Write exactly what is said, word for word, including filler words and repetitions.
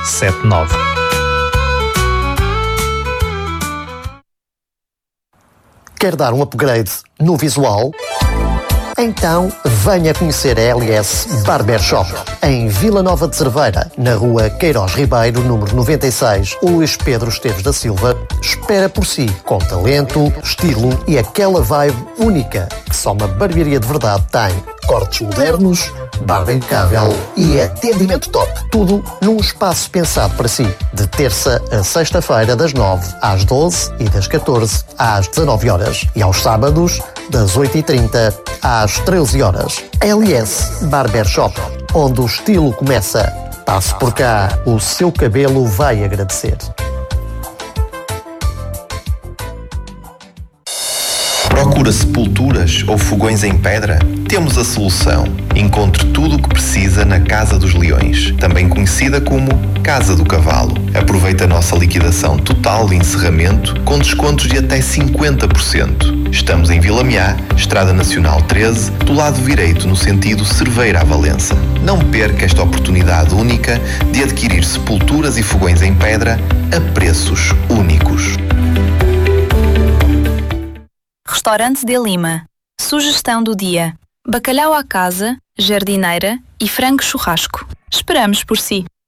sete nove. Quer dar um upgrade no visual? Então venha conhecer a L S Barbershop em Vila Nova de Cerveira, na rua Queiroz Ribeiro, número noventa e seis. O Luís Pedro Esteves da Silva espera por si, com talento, estilo e aquela vibe única que só uma barbearia de verdade tem. Cortes modernos, barba impecável e atendimento top. Tudo num espaço pensado para si. De terça a sexta-feira, das nove às doze e das catorze às dezanove horas. E aos sábados, das oito e trinta às treze horas. L S Barbershop, onde o estilo começa. Passe por cá, o seu cabelo vai agradecer. Procura sepulturas ou fogões em pedra? Temos a solução. Encontre tudo o que precisa na Casa dos Leões, também conhecida como Casa do Cavalo. Aproveite a nossa liquidação total de encerramento com descontos de até cinquenta por cento. Estamos em Vila Meá, Estrada Nacional treze, do lado direito no sentido Cerveira a Valença. Não perca esta oportunidade única de adquirir sepulturas e fogões em pedra a preços únicos. Restaurante de Lima. Sugestão do dia: bacalhau à casa, jardineira e frango churrasco. Esperamos por si.